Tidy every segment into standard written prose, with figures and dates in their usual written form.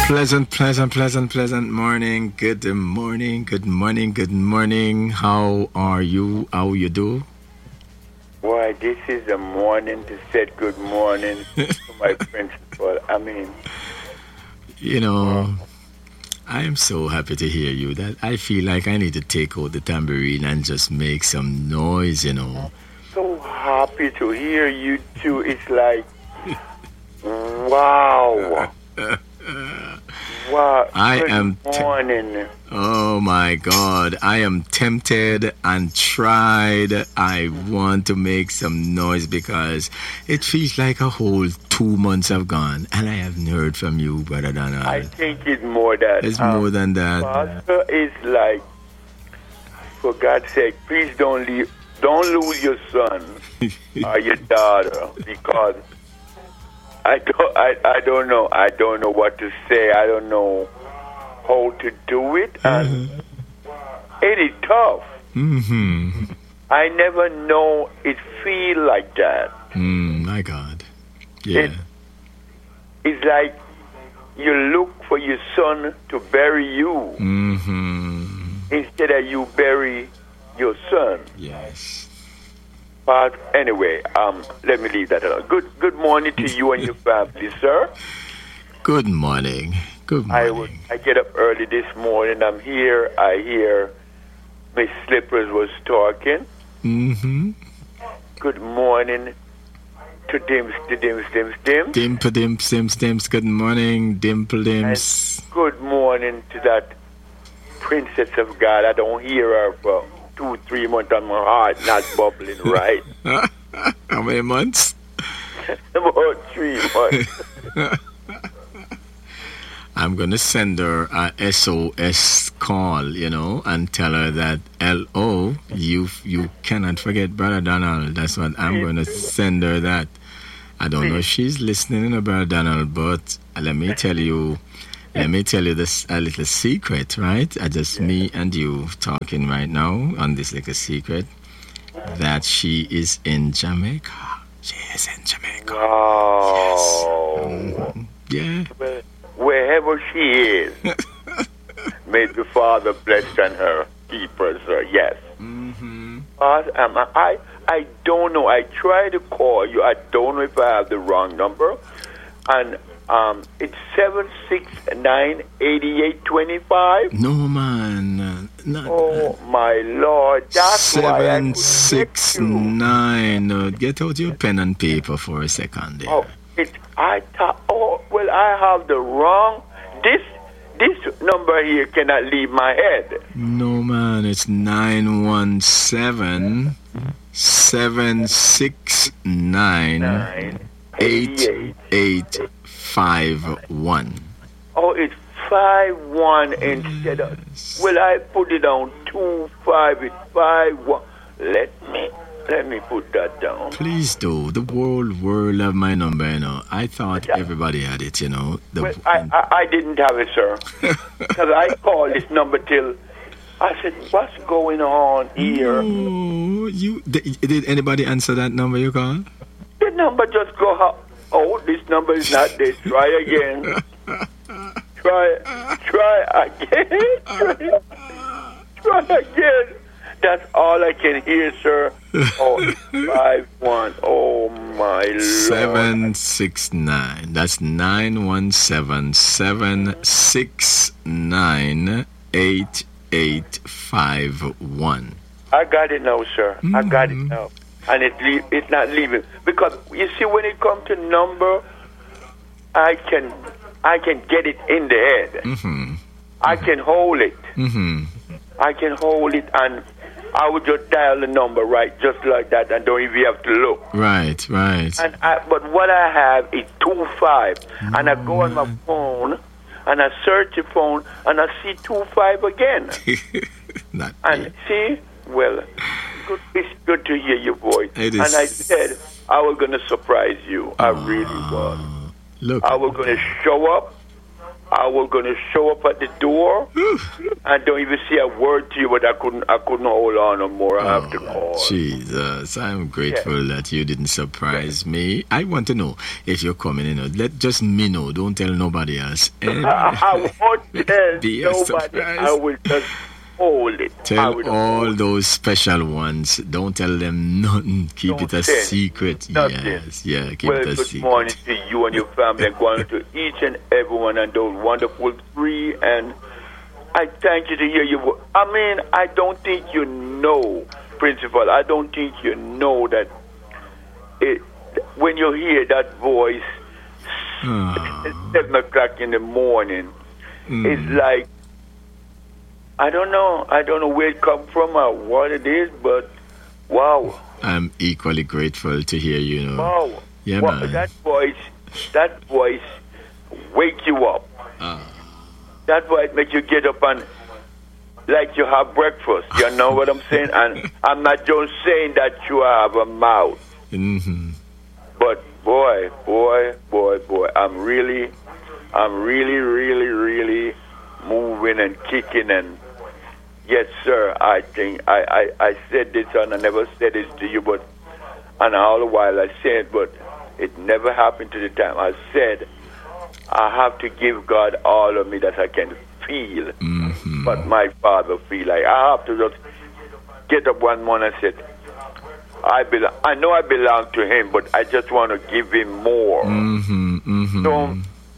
Pleasant morning. Good morning. Good morning. Good morning. How are you? How you do? Why, this is a morning to say good morning to my principal. I am so happy to hear you that I feel like I need to take out the tambourine and just make some noise. So happy to hear you too. It's like, wow. Wow. Good morning. Oh my God. I am tempted and tried. I want to make some noise because it feels like a whole 2 months have gone and I haven't heard from you, Brother Donald. I think it's more than It's more than that. Pastor is like, for God's sake, please don't lose your son or your daughter, because I don't know. I don't know what to say. I don't know how to do it, and it is tough. Mm-hmm. I never know it feel like that. My God. Yeah. It's like you look for your son to bury you instead of you bury your son. Yes. But anyway, let me leave that alone. Good morning to you and your family, sir. Good morning. Good morning. I get up early this morning. I'm here. I hear Miss Slippers was talking. Mm-hmm. Good morning to Dims. Dimple Dims. Good morning, Dimple Dims. And good morning to that Princess of God. I don't hear her for 2-3 months on my heart, not bubbling right. How many months? About 3 months. I'm going to send her a SOS call, and tell her that, L.O., you cannot forget Brother Donald. That's what I'm going to send her that. I don't know if she's listening, Brother Donald, but let me tell you this a little secret, right? Me and you talking right now on this little secret that she is in Jamaica. She is in Jamaica. Wow. Yes. Yeah. Well, wherever she is, may the Father bless her, keep her, sir. Yes. Mm-hmm. I don't know. I try to call you. I don't know if I have the wrong number. And it's 769-8825. No, man. Oh, my Lord. That's 769. Get out your pen and paper for a second there. I have the wrong. This number here cannot leave my head. No, man. It's 917-769-8851. Oh, it's 51 instead of. Well, I put it on 25. It's 51. Let me put that down. Please do. The world have my number, I thought everybody had it, Well, I didn't have it, sir. Because I called this number till I said, what's going on here? No, did anybody answer that number you called? The number just go, this number is not this. Try again. Try again. Try again. That's all I can hear, sir. 51. Oh, my Lord. 769. That's 917-769-8851. I got it now, sir. I got it now. And it's not leaving. Because, you see, when it comes to number, I can get it in the head. I can hold it. I can hold it, and I would just dial the number right, just like that, and don't even have to look. Right. But what I have is 25, and I go on my phone, and I search the phone, and I see 25 again. See, well, it's good to hear your voice. And I said I was going to surprise you. I really was. Look, I was going to show up I was going to show up at the door and don't even say a word to you, but I couldn't hold on no more. I have to call. Jesus, I'm grateful that you didn't surprise me. I want to know if you're coming in. Let just me know. Don't tell nobody else. I won't tell nobody. I will just hold it. Tell all those special ones. Don't tell them nothing. Keep it a secret. Nothing. Yes, yeah, keep it a secret. Good morning to you and your family, and going to each and everyone and those wonderful three. And I thank you to hear you. I mean, I don't think you know, Principal. I don't think you know that when you hear that voice at 7 o'clock in the morning, it's like, I don't know where it comes from or what it is, but wow. I'm equally grateful to hear you know. Wow. Yeah, man. That voice wake you up. That voice make you get up and like you have breakfast. You know what I'm saying? And I'm not just saying that you have a mouth. Mm-hmm. But boy, I'm really moving and kicking and yes, sir. I think I said this and I never said this to you, but and all the while I said, but it never happened to the time. I said I have to give God all of me that I can feel, but my Father feel. Like I have to just get up one morning and say, I know I belong to Him, but I just want to give Him more. So,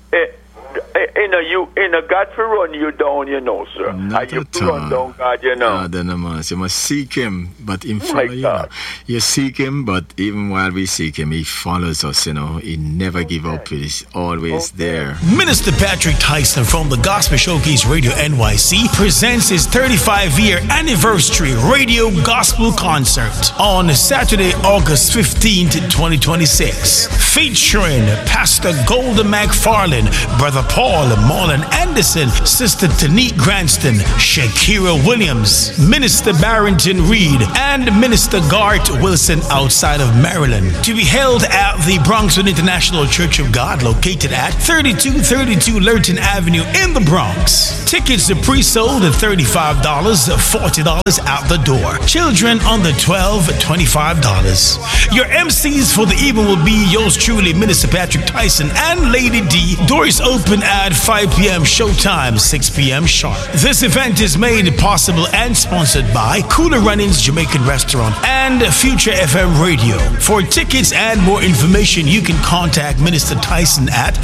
in a God for run you down, you know, sir. Not you at all. Run down God, you know. You must seek Him, but in follow you. Know. You seek Him, but even while we seek Him, He follows us. You know, He never give up. He's always there. Minister Patrick Tyson from the Gospel Showcase Radio NYC presents his 35-year anniversary radio gospel concert on Saturday, August 15th, 2026, featuring Pastor Golden McFarland, Brother Paul Marlon Anderson, Sister Tanique Granston, Shakira Williams, Minister Barrington Reed, and Minister Gart Wilson outside of Maryland. To be held at the Bronxwood International Church of God, located at 3232 Lurton Avenue in the Bronx. Tickets are pre-sold at $35, $40 out the door. Children under 12, $25. Your MCs for the evening will be yours truly, Minister Patrick Tyson and Lady D. Doors open at 5 p.m. showtime, 6 p.m. sharp. This event is made possible and sponsored by Cooler Runnings Jamaican Restaurant and Future FM Radio. For tickets and more information, you can contact Minister Tyson at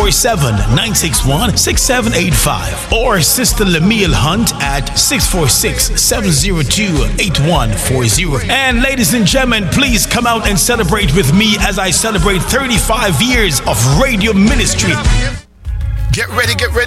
347-961-6785 or Sister Lamille Hunt at 646-702-8140. And ladies and gentlemen, please come out and celebrate with me as I celebrate 35 years of radio ministry. Get ready